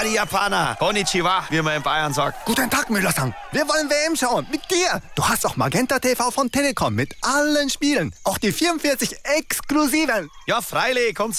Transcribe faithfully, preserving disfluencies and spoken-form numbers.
die Japaner. Konnichiwa, wie man in Bayern sagt. Guten Tag, Müller-san. Wir wollen W M schauen. Mit dir. Du hast auch Magenta T V von Telekom mit allen Spielen. Auch die vierundvierzig exklusiven. Ja, freilich, kommt's